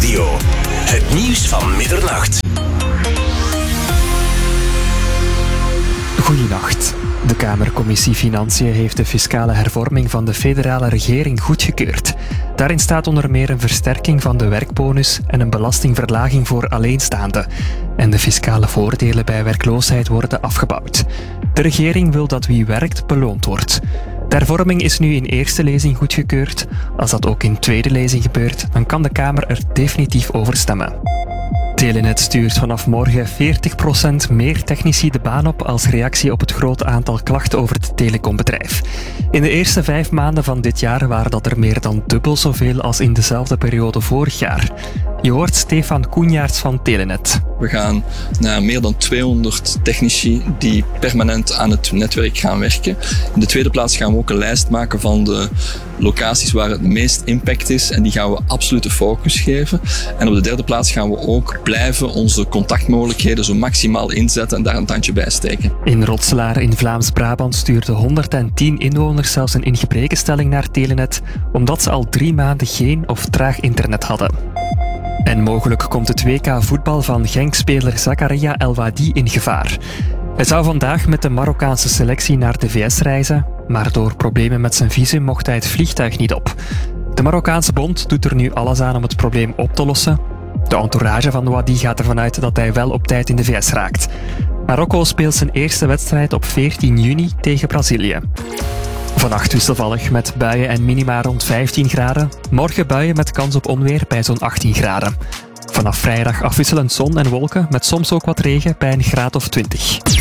Radio. Het nieuws van middernacht. Goedenacht. De Kamercommissie Financiën heeft de fiscale hervorming van de federale regering goedgekeurd. Daarin staat onder meer een versterking van de werkbonus en een belastingverlaging voor alleenstaanden. En de fiscale voordelen bij werkloosheid worden afgebouwd. De regering wil dat wie werkt beloond wordt. De hervorming is nu in eerste lezing goedgekeurd. Als dat ook in tweede lezing gebeurt, dan kan de Kamer er definitief over stemmen. Telenet stuurt vanaf morgen 40% meer technici de baan op als reactie op het grote aantal klachten over het telecombedrijf. In de eerste 5 maanden van dit jaar waren dat er meer dan dubbel zoveel als in dezelfde periode vorig jaar. Je hoort Stefan Koenjaerts van Telenet. We gaan naar meer dan 200 technici die permanent aan het netwerk gaan werken. In de tweede plaats gaan we ook een lijst maken van de locaties waar het meest impact is en die gaan we absolute focus geven. En op de derde plaats gaan we ook blijven onze contactmogelijkheden zo maximaal inzetten en daar een tandje bij steken. In Rotselaar in Vlaams-Brabant stuurden 110 inwoners zelfs een ingebrekenstelling naar Telenet, omdat ze al 3 maanden geen of traag internet hadden. En mogelijk komt het WK voetbal van Genk-speler Zakaria El Wadi in gevaar. Hij zou vandaag met de Marokkaanse selectie naar de VS reizen, maar door problemen met zijn visum mocht hij het vliegtuig niet op. De Marokkaanse bond doet er nu alles aan om het probleem op te lossen. De entourage van Wadi gaat ervan uit dat hij wel op tijd in de VS raakt. Marokko speelt zijn eerste wedstrijd op 14 juni tegen Brazilië. Vannacht wisselvallig met buien en minima rond 15 graden. Morgen buien met kans op onweer bij zo'n 18 graden. Vanaf vrijdag afwisselend zon en wolken met soms ook wat regen bij een graad of 20.